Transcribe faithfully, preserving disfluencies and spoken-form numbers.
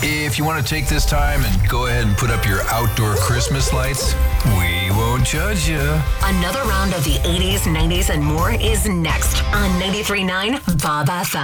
If you want to take this time and go ahead and put up your outdoor Christmas lights, we won't judge you. Another round of the eighties, nineties, and more is next on ninety-three point nine Bob F M.